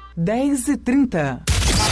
10h30.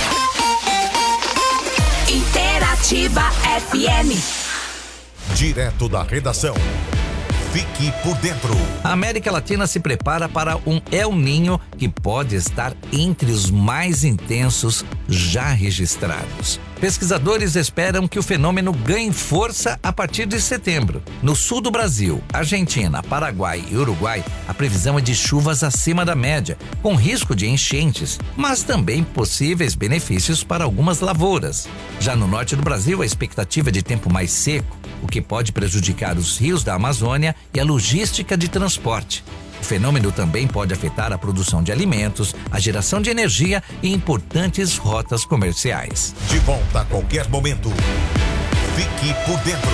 Interativa FM. Direto da redação. Fique por dentro. A América Latina se prepara para um El Niño que pode estar entre os mais intensos já registrados. Pesquisadores esperam que o fenômeno ganhe força a partir de setembro. No sul do Brasil, Argentina, Paraguai e Uruguai, a previsão é de chuvas acima da média, com risco de enchentes, mas também possíveis benefícios para algumas lavouras. Já no norte do Brasil, a expectativa é de tempo mais seco, o que pode prejudicar os rios da Amazônia e a logística de transporte. O fenômeno também pode afetar a produção de alimentos, a geração de energia e importantes rotas comerciais. De volta a qualquer momento. Fique por dentro.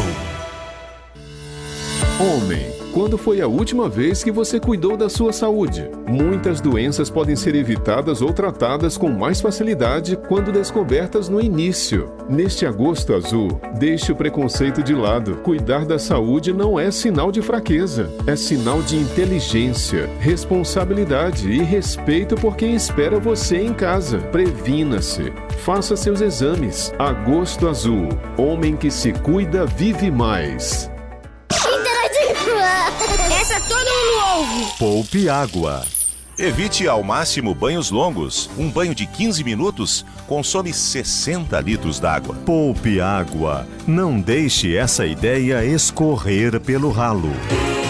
Homem, quando foi a última vez que você cuidou da sua saúde? Muitas doenças podem ser evitadas ou tratadas com mais facilidade quando descobertas no início. Neste agosto azul, deixe o preconceito de lado. Cuidar da saúde não é sinal de fraqueza, é sinal de inteligência, responsabilidade e respeito por quem espera você em casa. Previna-se. Faça seus exames. Agosto azul. Homem que se cuida vive mais. Essa todo mundo ouve. Poupe água. Evite ao máximo banhos longos. Um banho de 15 minutos consome 60 litros d'água. Poupe água. Não deixe essa ideia escorrer pelo ralo.